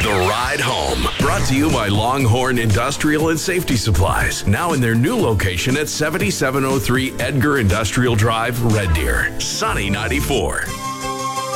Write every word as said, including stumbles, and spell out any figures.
The Ride Home, brought to you by Longhorn Industrial and Safety Supplies, now in their new location at seventy-seven oh three Edgar Industrial Drive, Red Deer. Sunny ninety-four.